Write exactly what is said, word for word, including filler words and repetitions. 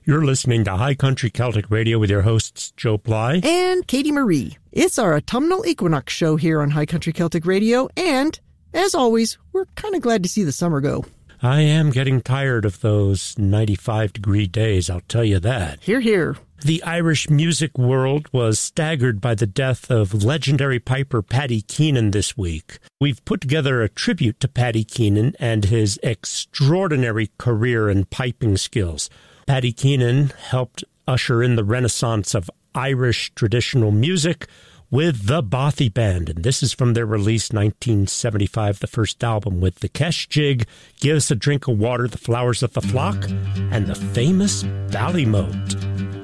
You're listening to High Country Celtic Radio with your hosts, Joe Bly and Katie Marie. It's our autumnal equinox show here on High Country Celtic Radio, and as always, we're kind of glad to see the summer go. I am getting tired of those ninety-five degree days, I'll tell you that. Hear, hear. The Irish music world was staggered by the death of legendary piper Paddy Keenan this week. We've put together a tribute to Paddy Keenan and his extraordinary career and piping skills. Paddy Keenan helped usher in the renaissance of Irish traditional music with the Bothy Band, and this is from their release nineteen seventy-five, the first album, with the Kesh Jig, Give Us a Drink of Water, The Flowers of the Flock, and the famous Ballymote.